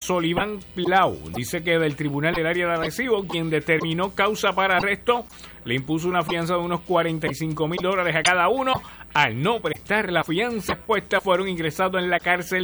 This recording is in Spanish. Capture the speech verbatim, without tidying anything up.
Sullivan Plau dice que del Tribunal del Área de Arecibo, quien determinó causa para arresto, le impuso una fianza de unos cuarenta y cinco mil dólares a cada uno. Al no prestar la fianza expuesta, fueron ingresados en la cárcel